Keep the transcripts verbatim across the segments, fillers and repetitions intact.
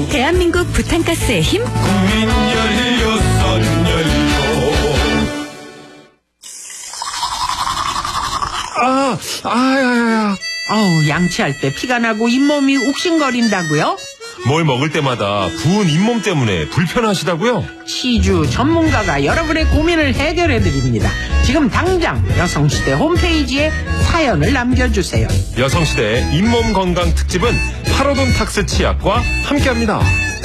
대한민국 부탄가스의 힘. 국민 열려 선 열려. 아, 아야야야. 어우, 양치할 때 피가 나고 잇몸이 욱신거린다고요? 뭘 먹을 때마다 부은 잇몸 때문에 불편하시다고요? 치주 전문가가 여러분의 고민을 해결해드립니다. 지금 당장 여성시대 홈페이지에 사연을 남겨주세요. 여성시대 잇몸 건강 특집은 파로돈탁스 치약과 함께합니다.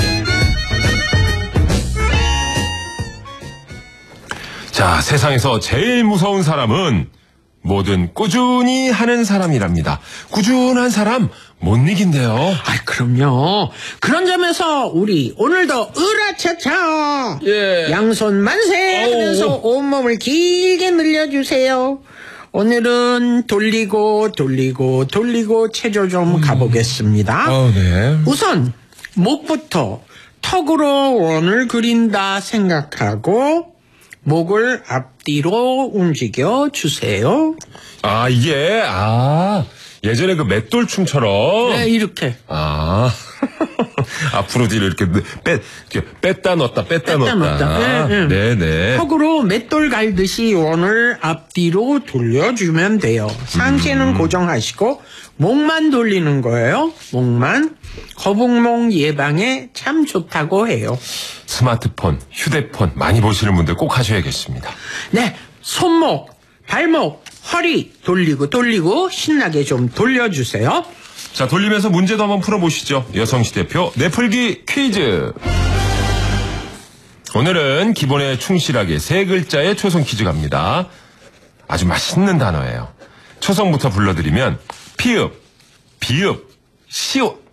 자, 세상에서 제일 무서운 사람은 뭐든 꾸준히 하는 사람이랍니다. 꾸준한 사람 못 이긴대요. 아, 그럼요. 그런 점에서 우리 오늘도 으라차차 예. 양손 만세 하면서 온몸을 길게 늘려주세요. 오늘은 돌리고 돌리고 돌리고 체조 좀 가보겠습니다. 어, 네. 우선 목부터 턱으로 원을 그린다 생각하고 목을 앞뒤로 움직여 주세요. 아, 이게, 아, 예전에 그 맷돌춤처럼. 네, 이렇게. 아, 앞으로 뒤로 이렇게 뺐, 이렇게 뺐다 넣었다, 뺐다, 뺐다 넣었다. 넣었다. 네, 네. 네네. 턱으로 맷돌 갈듯이 원을 앞뒤로 돌려주면 돼요. 상체는 음. 고정하시고 목만 돌리는 거예요. 목만. 거북목 예방에 참 좋다고 해요. 스마트폰, 휴대폰 많이 보시는 분들 꼭 하셔야겠습니다. 네, 손목, 발목, 허리 돌리고 돌리고 신나게 좀 돌려주세요. 자, 돌리면서 문제도 한번 풀어보시죠. 여성시대표 내풀기 퀴즈. 오늘은 기본에 충실하게 세 글자의 초성 퀴즈 갑니다. 아주 맛있는 단어예요. 초성부터 불러드리면 피읍, 비읍, 시옷.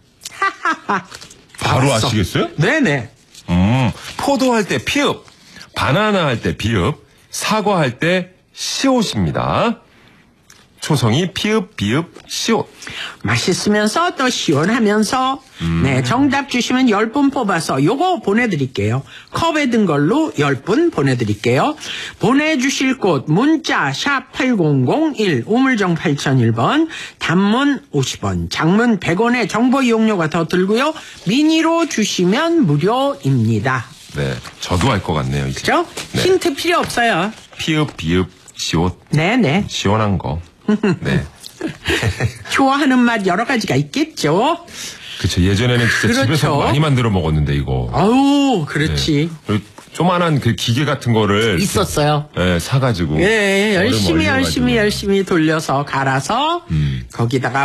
바로 알았어. 아시겠어요? 네네. 음, 포도할 때 피읍, 바나나 할 때 비읍, 사과할 때 시옷입니다. 초성이 피읍, 비읍, 시옷. 맛있으면서 또 시원하면서 음. 네, 정답 주시면 열 분 뽑아서 요거 보내드릴게요. 컵에 든 걸로 열 분 보내드릴게요. 보내주실 곳 문자 샵 팔공공일 우물정 팔공공일 번 단문 오십 원 장문 백 원의 정보 이용료가 더 들고요. 미니로 주시면 무료입니다. 네, 저도 알 것 같네요. 이제. 그죠? 네. 힌트 필요 없어요. 피읍, 비읍, 시옷. 네네. 시원한 거. 네. 좋아하는 맛 여러 가지가 있겠죠. 그쵸. 예전에는 진짜 그렇죠. 집에서 많이 만들어 먹었는데, 이거. 아우, 그렇지. 네. 그리고 조만한 그 기계 같은 거를. 있었어요. 네, 사가지고. 예, 열심히 얼음 얼려가지고. 열심히 열심히 돌려서 갈아서 음. 거기다가